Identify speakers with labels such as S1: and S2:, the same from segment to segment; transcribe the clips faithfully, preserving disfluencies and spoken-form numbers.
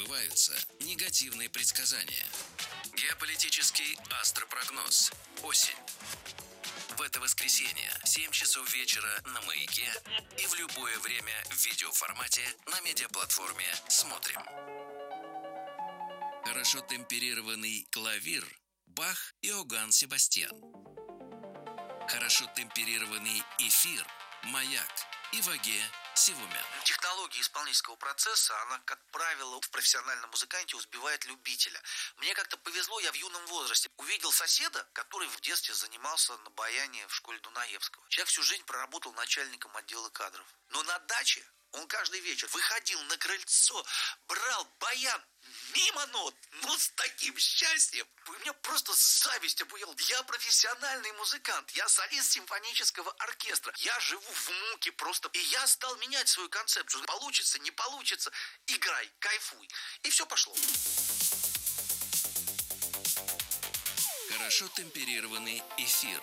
S1: сбываются негативные предсказания. Геополитический астропрогноз. Осень. В это воскресенье в семь часов вечера на «Маяке» и в любое время в видеоформате на медиаплатформе «Смотрим». Хорошо темперированный клавир Бах и Иоганн Себастьян. Хорошо темперированный эфир Маяк и Ваге Сивумян.
S2: Технология исполнительского процесса, она, как правило, в профессиональном музыканте убивает любителя. Мне как-то повезло, я в юном возрасте увидел соседа, который в детстве занимался на баяне в школе Дунаевского. Человек всю жизнь проработал начальником отдела кадров. Но на даче он каждый вечер выходил на крыльцо, брал баян, мимо нот, ну с таким счастьем. У меня просто зависть обуяла. Я профессиональный музыкант, я солист симфонического оркестра. Я живу в муке просто. И я стал менять свою концепцию. Получится, не получится, играй, кайфуй. И все пошло.
S1: Хорошо темперированный эфир.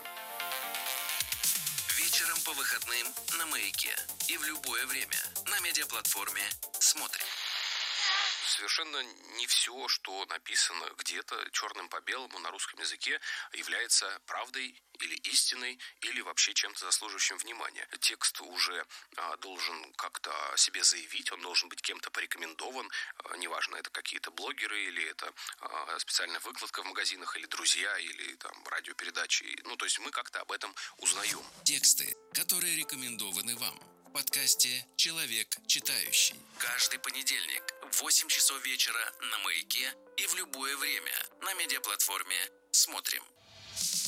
S1: Вечером по выходным на «Маяке» и в любое время на медиаплатформе «Смотрим».
S3: Совершенно не все, что написано где-то черным по белому на русском языке, является правдой или истиной, или вообще чем-то заслуживающим внимания. Текст уже а, должен как-то о себе заявить, он должен быть кем-то порекомендован, а, неважно, это какие-то блогеры, или это а, специальная выкладка в магазинах, или друзья, или там радиопередачи. Ну, то есть мы как-то об этом узнаем.
S1: Тексты, которые рекомендованы вам. В подкасте «Человек читающий». Каждый понедельник в восемь часов вечера на «Маяке» и в любое время на медиаплатформе «Смотрим».